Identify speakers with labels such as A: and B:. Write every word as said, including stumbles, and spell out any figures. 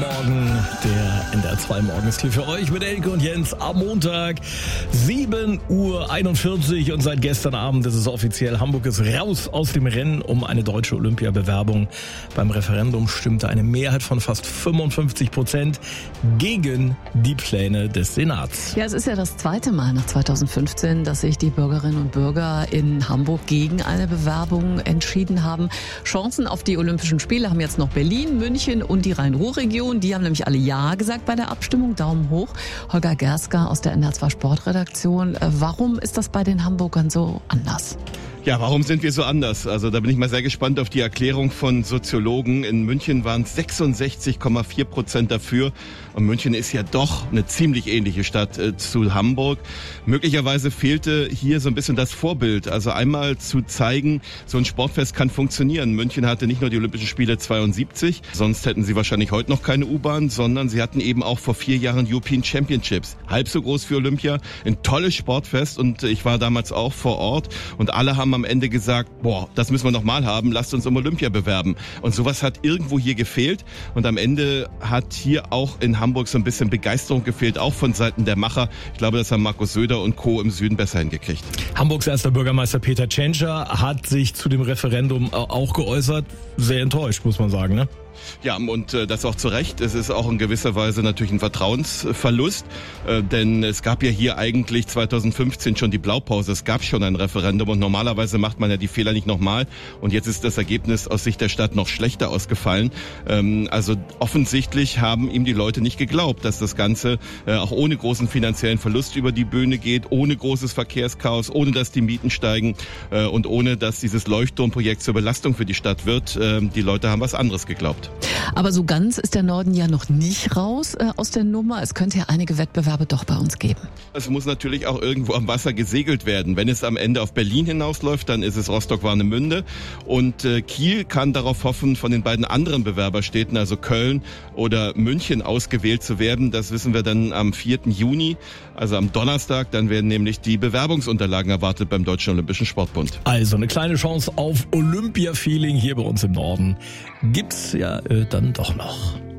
A: Morgen, der N D R zwei Morgensklick für euch mit Elke und Jens am Montag, sieben Uhr einundvierzig und seit gestern Abend ist es offiziell, Hamburg ist raus aus dem Rennen um eine deutsche Olympiabewerbung. Beim Referendum stimmte eine Mehrheit von fast fünfundfünfzig Prozent gegen die Pläne des Senats.
B: Ja, es ist ja das zweite Mal nach zweitausendfünfzehn, dass sich die Bürgerinnen und Bürger in Hamburg gegen eine Bewerbung entschieden haben. Chancen auf die Olympischen Spiele haben jetzt noch Berlin, München und die Rhein-Ruhr-Region. Die haben nämlich alle Ja gesagt bei der Abstimmung. Daumen hoch. Holger Gersker aus der N D R zwei Sportredaktion. Warum ist das bei den Hamburgern so anders?
C: Ja, warum sind wir so anders? Also da bin ich mal sehr gespannt auf die Erklärung von Soziologen. In München waren sechsundsechzig Komma vier Prozent dafür. Und München ist ja doch eine ziemlich ähnliche Stadt äh, zu Hamburg. Möglicherweise fehlte hier so ein bisschen das Vorbild. Also einmal zu zeigen, so ein Sportfest kann funktionieren. München hatte nicht nur die Olympischen Spiele zweiundsiebzig, sonst hätten sie wahrscheinlich heute noch keine U-Bahn, sondern sie hatten eben auch vor vier Jahren European Championships. Halb so groß für Olympia. Ein tolles Sportfest und ich war damals auch vor Ort und alle haben am Ende gesagt, boah, das müssen wir noch mal haben, lasst uns um Olympia bewerben. Und sowas hat irgendwo hier gefehlt und am Ende hat hier auch in Hamburg so ein bisschen Begeisterung gefehlt, auch von Seiten der Macher. Ich glaube, das haben Markus Söder und Co. im Süden besser hingekriegt.
A: Hamburgs erster Bürgermeister Peter Tschentscher hat sich zu dem Referendum auch geäußert. Sehr enttäuscht, muss man sagen, ne?
C: Ja, und äh, das auch zu Recht. Es ist auch in gewisser Weise natürlich ein Vertrauensverlust, äh, denn es gab ja hier eigentlich zweitausendfünfzehn schon die Blaupause. Es gab schon ein Referendum und normalerweise macht man ja die Fehler nicht nochmal. Und jetzt ist das Ergebnis aus Sicht der Stadt noch schlechter ausgefallen. Ähm, also offensichtlich haben ihm die Leute nicht geglaubt, dass das Ganze äh, auch ohne großen finanziellen Verlust über die Bühne geht, ohne großes Verkehrschaos, ohne dass die Mieten steigen äh, und ohne dass dieses Leuchtturmprojekt zur Belastung für die Stadt wird. Äh, die Leute haben was anderes geglaubt.
B: Aber so ganz ist der Norden ja noch nicht raus äh, aus der Nummer. Es könnte ja einige Wettbewerbe doch bei uns geben.
C: Es muss natürlich auch irgendwo am Wasser gesegelt werden. Wenn es am Ende auf Berlin hinausläuft, dann ist es Rostock-Warnemünde. Und äh, Kiel kann darauf hoffen, von den beiden anderen Bewerberstädten, also Köln oder München, ausgewählt zu werden. Das wissen wir dann am vierten Juni, also am Donnerstag. Dann werden nämlich die Bewerbungsunterlagen erwartet beim Deutschen Olympischen Sportbund.
A: Also eine kleine Chance auf Olympia-Feeling hier bei uns im Norden gibt's ja äh, dann doch noch.